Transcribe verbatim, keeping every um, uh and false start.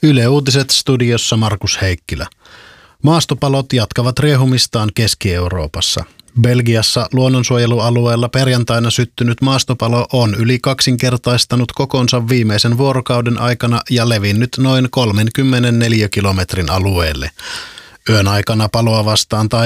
Yle Uutiset studiossa Markus Heikkilä. Maastopalot jatkavat riehumistaan Keski-Euroopassa. Belgiassa luonnonsuojelualueella perjantaina syttynyt maastopalo on yli kaksinkertaistanut kokonsa viimeisen vuorokauden aikana ja levinnyt noin kolmekymmentäneljä kilometrin alueelle. Yön aikana paloa vastaan taisteli